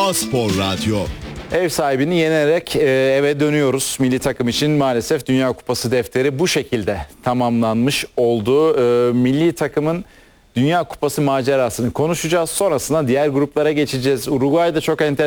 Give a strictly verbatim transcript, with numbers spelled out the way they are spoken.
Spor Radyo. Ev sahibini yenerek e, eve dönüyoruz. Milli takım için maalesef Dünya Kupası defteri bu şekilde tamamlanmış oldu. E, milli takımın Dünya Kupası macerasını konuşacağız. Sonrasında diğer gruplara geçeceğiz. Uruguay'da çok enteresan